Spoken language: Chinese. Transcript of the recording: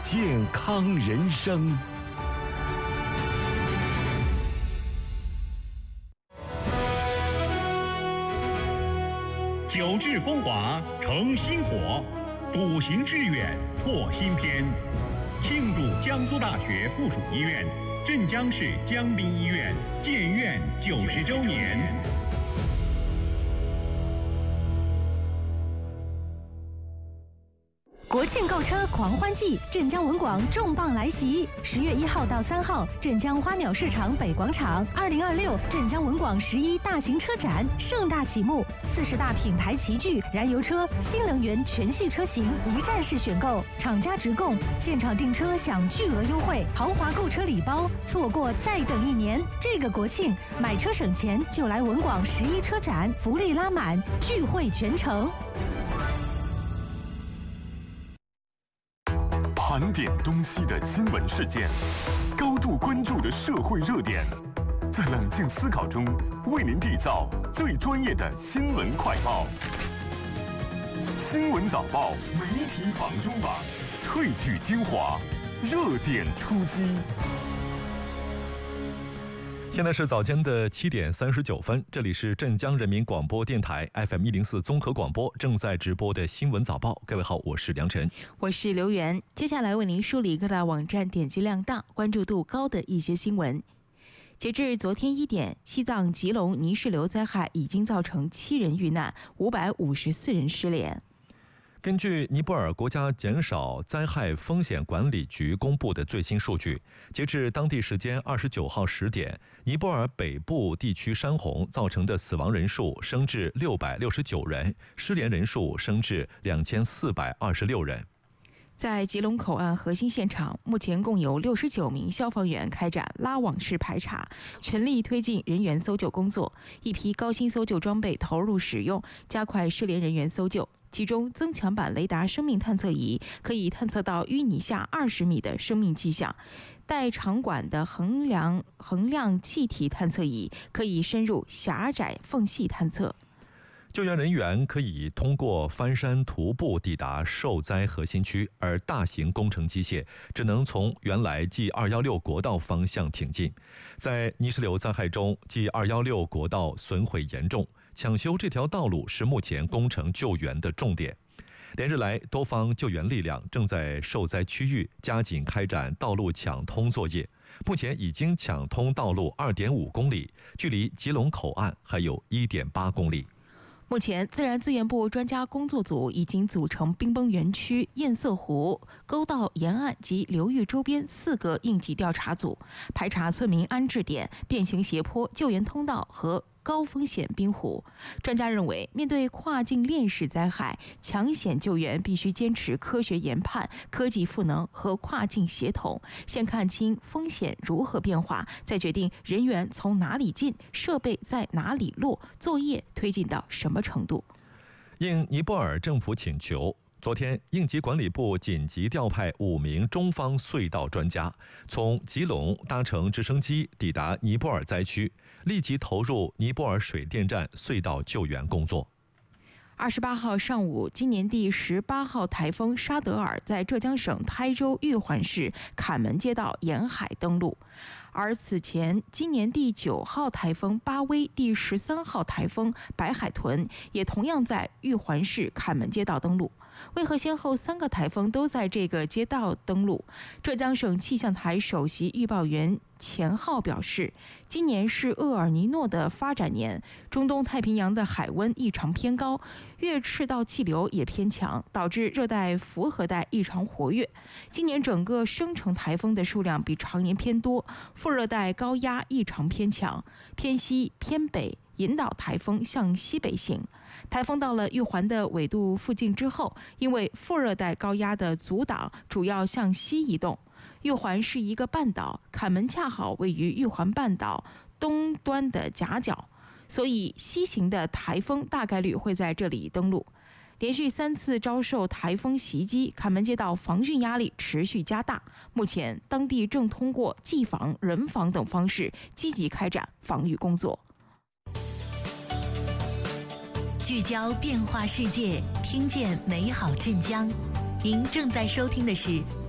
健康人生。 久治风华成新火，笃行致远拓新篇。庆祝江苏大学附属医院、镇江市江滨医院建院90周年。 国庆购车狂欢季，镇江文广重磅来袭！10月1号到3号，镇江花鸟市场北广场，2026镇江文广11大型车展盛大启幕，40大品牌齐聚，燃油车、新能源全系车型一站式选购，厂家直供，现场订车享巨额优惠，豪华购车礼包，错过再等1年。这个国庆买车省钱就来文广11车展，福利拉满，聚会全程。 盘点东西的新闻事件，高度关注的社会热点，在冷静思考中为您缔造最专业的新闻快报。新闻早报媒体榜中榜，萃取精华，热点出击。 现在是早间的7点39分，这里是镇江人民广播电台 FM104 综合广播正在直播的新闻早报。各位好，我是梁晨， 我是刘源。接下来为您梳理各大网站点击量大、关注度高的一些新闻。截至昨天1点，西藏吉隆泥石流灾害已经造成7人遇难，554人失联。 根据尼泊尔国家减少灾害风险管理局公布的最新数据，截至当地时间29号10点，尼泊尔北部地区山洪造成的死亡人数升至669人，失联人数升至2426人。 在吉隆口岸核心现场，目前共有69名消防员开展拉网式排查，全力推进人员搜救工作。一批高新搜救装备投入使用，加快失联人员搜救。其中，增强版雷达生命探测仪可以探测到淤泥下20米的生命迹象；带长管的衡量气体探测仪可以深入狭窄缝隙探测。 救援人员可以通过翻山徒步抵达受灾核心区，而大型工程机械只能从原来 G216 国道方向挺进。在泥石流灾害中， G216 国道损毁严重，抢修这条道路是目前工程救援的重点。连日来，多方救援力量正在受灾区域加紧开展道路抢通作业，目前已经抢通道路 2.5 公里，距离吉隆口岸还有 1.8 公里。 目前，自然资源部专家工作组已经组成冰崩园区、堰塞湖、沟道沿岸及流域周边4个应急调查组，排查村民安置点、变形斜坡、救援通道和高风险冰湖。专家认为，面对跨境链式灾害，抢险救援必须坚持科学研判、科技赋能和跨境协同，先看清风险如何变化，再决定人员从哪里进，设备在哪里落，作业推进到什么程度。 应尼泊尔政府请求，昨天，应急管理部紧急调派5名中方隧道专家，从吉隆搭乘直升机抵达尼泊尔灾区，立即投入尼泊尔水电站隧道救援工作。 28号上午，今年第18号台风沙德尔在浙江省台州玉环市坎门街道沿海登陆，而此前今年第9号台风巴威、第13号台风白海豚也同样在玉环市坎门街道登陆。为何先后3个台风都在这个街道登陆？浙江省气象台首席预报员钱浩表示，今年是厄尔尼诺的发展年，中东太平洋的海温异常偏高，越赤道气流也偏强，导致热带复合带异常活跃。今年整个生成台风的数量比常年偏多，副热带高压异常偏强，偏西偏北引导台风向西北行。台风到了玉环的纬度附近之后，因为副热带高压的阻挡，主要向西移动。玉环是一个半岛，坎门恰好位于玉环半岛东端的夹角，所以西行的台风大概率会在这里登陆。连续3次遭受台风袭击，坎门街道防汛压力持续加大。目前，当地正通过技防、人防等方式积极开展防御工作。 聚焦变化世界，听见美好镇江。您正在收听的是